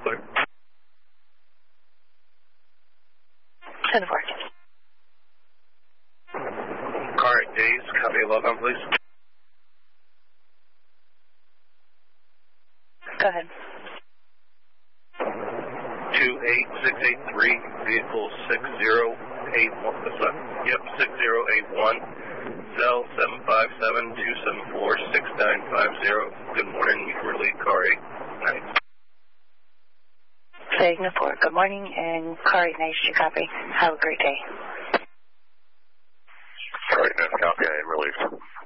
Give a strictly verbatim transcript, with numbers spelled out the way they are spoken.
clear. ten four. Car eight days, copy log on, please. Go ahead. two eight six eight three, vehicle six zero eight one, yep, six zero eight one, cell seven five seven two seven four six nine five zero. Good morning, Relief car eight nine. Saginaw four, good morning, and car eight nice, you copy. Have a great day. Car eight nine, copy, I am relieved.